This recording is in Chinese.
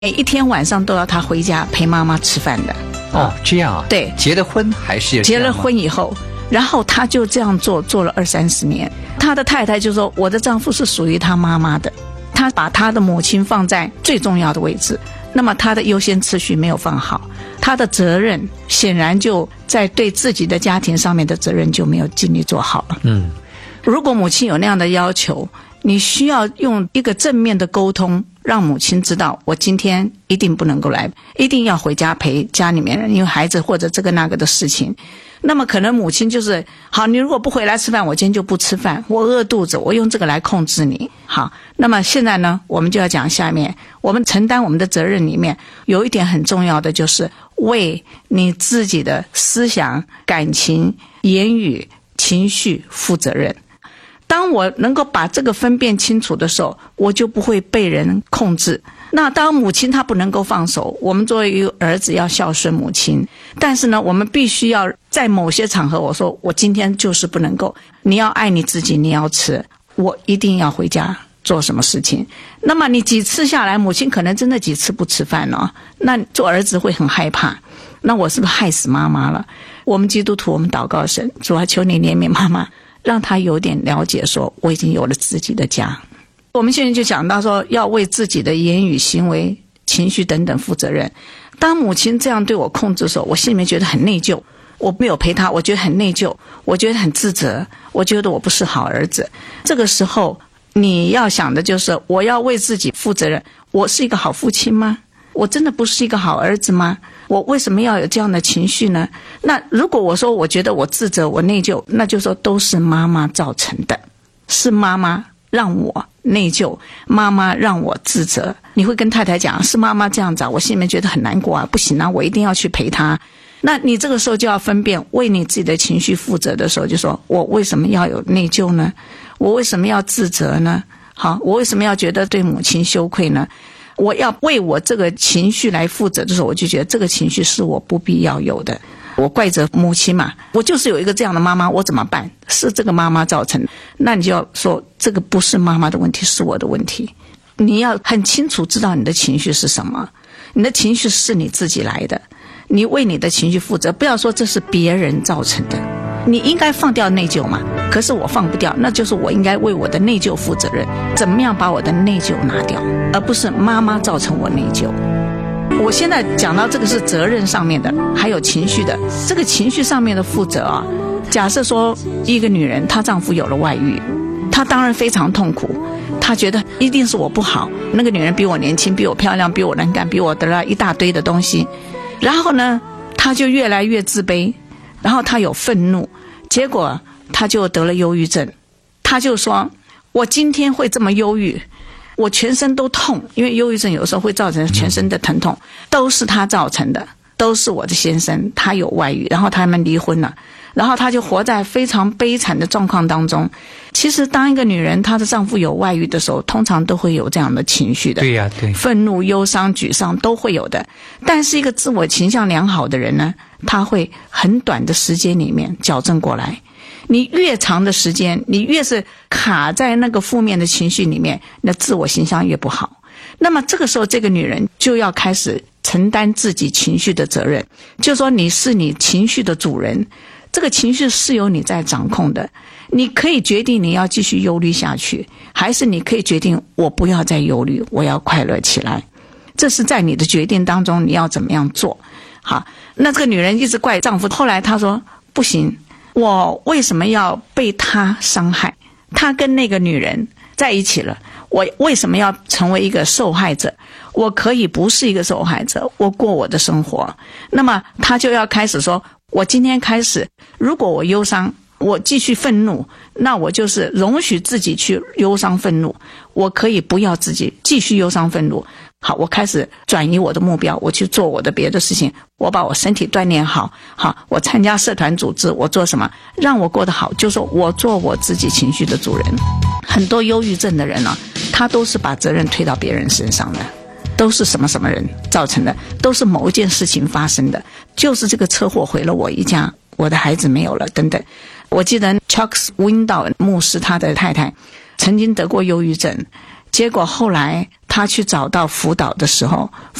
每一天晚上都要他回家陪妈妈吃饭的。 哦，这样啊？ 对， 结了婚还是结了婚以后，然后他就这样做了20-30年。他的太太就说：“我的丈夫是属于他妈妈的，他把他的母亲放在最重要的位置，那么他的优先次序没有放好，他的责任显然就在对自己的家庭上面的责任就没有尽力做好了。”如果母亲有那样的要求，你需要用一个正面的沟通，让母亲知道我今天一定不能够来，一定要回家陪家里面人，因为孩子或者这个那个的事情。那么可能母亲就是好，你如果不回来吃饭，我今天就不吃饭，我饿肚子，我用这个来控制你。好，那么现在呢，我们就要讲下面我们承担我们的责任里面有一点很重要的，就是为你自己的思想、感情、言语、情绪负责任。当我能够把这个分辨清楚的时候，我就不会被人控制。那当母亲她不能够放手，我们作为一个儿子要孝顺母亲，但是呢，我们必须要在某些场合，我说我今天就是不能够，你要爱你自己，你要吃，我一定要回家做什么事情。那么你几次下来，母亲可能真的几次不吃饭了，那做儿子会很害怕，那我是不是害死妈妈了？我们基督徒，我们祷告神，主啊，求你怜悯妈妈，让她有点了解说我已经有了自己的家。我们现在就讲到说要为自己的言语、行为、情绪等等负责任。当母亲这样对我控制的时候，我心里面觉得很内疚，我没有陪她，我觉得很内疚，我觉得很自责，我觉得我不是好儿子。这个时候你要想的就是我要为自己负责任，我是一个好父亲吗？我真的不是一个好儿子吗？我为什么要有这样的情绪呢？那如果我说我觉得我自责，我内疚，那就说都是妈妈造成的，是妈妈让我内疚，妈妈让我自责。你会跟太太讲是妈妈这样子啊，我心里面觉得很难过啊，不行啊，我一定要去陪她。那你这个时候就要分辨，为你自己的情绪负责的时候，就说我为什么要有内疚呢？我为什么要自责呢？好，我为什么要觉得对母亲羞愧呢？我要为我这个情绪来负责的时候，我就觉得这个情绪是我不必要有的。我怪责母亲嘛，我就是有一个这样的妈妈，我怎么办？是这个妈妈造成的，那你就要说这个不是妈妈的问题，是我的问题。你要很清楚知道你的情绪是什么，你的情绪是你自己来的，你为你的情绪负责，不要说这是别人造成的。你应该放掉内疚嘛，可是我放不掉，那就是我应该为我的内疚负责任，怎么样把我的内疚拿掉，而不是妈妈造成我内疚。我现在讲到这个是责任上面的，还有情绪的，这个情绪上面的负责啊。假设说一个女人她丈夫有了外遇，她当然非常痛苦，她觉得一定是我不好，那个女人比我年轻，比我漂亮，比我能干，比我得了一大堆的东西，然后呢她就越来越自卑，然后她有愤怒，结果她就得了忧郁症。她就说我今天会这么忧郁，我全身都痛，因为忧郁症有时候会造成全身的疼痛，都是他造成的，都是我的先生，他有外遇，然后他们离婚了，然后他就活在非常悲惨的状况当中。其实当一个女人她的丈夫有外遇的时候，通常都会有这样的情绪的， 对呀，对， 愤怒、忧伤、沮丧都会有的。但是一个自我形象良好的人呢，他会很短的时间里面矫正过来。你越长的时间，你越是卡在那个负面的情绪里面，你的自我形象越不好。那么这个时候这个女人就要开始承担自己情绪的责任，就是说你是你情绪的主人，这个情绪是由你在掌控的。你可以决定你要继续忧虑下去，还是你可以决定我不要再忧虑，我要快乐起来。这是在你的决定当中你要怎么样做。好，那这个女人一直怪丈夫，后来她说不行，我为什么要被他伤害？他跟那个女人在一起了，我为什么要成为一个受害者？我可以不是一个受害者，我过我的生活。那么他就要开始说，我今天开始，如果我忧伤，我继续愤怒，那我就是容许自己去忧伤愤怒，我可以不要自己继续忧伤愤怒。好，我开始转移我的目标，我去做我的别的事情，我把我身体锻炼好，好，我参加社团组织，我做什么让我过得好，就是说我做我自己情绪的主人。很多忧郁症的人呢，他都是把责任推到别人身上的，都是什么什么人造成的，都是某一件事情发生的，就是这个车祸毁了我一家，我的孩子没有了等等。我记得 Chuck Swindoll 牧师他的太太曾经得过忧郁症，结果后来他去找到辅导的时候，